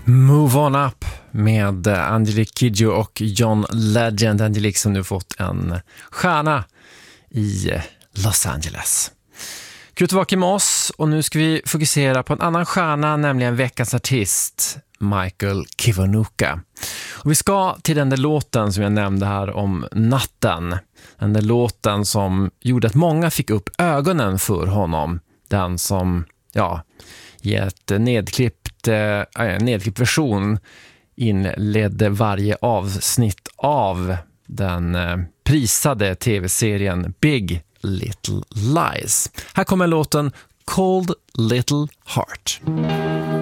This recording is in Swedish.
Move On Up med Angelique Kidjo och John Legend. Angelique som nu fått en stjärna i Los Angeles. Kul att vara med oss, och nu ska vi fokusera på en annan stjärna, nämligen veckans artist Michael Kiwanuka. Och vi ska till den där låten som jag nämnde här om natten. Den där låten som gjorde att många fick upp ögonen för honom. Den som, i ett nedklippt version inledde varje avsnitt av den prisade tv-serien Big Little Lies. Här kommer låten Cold Little Heart.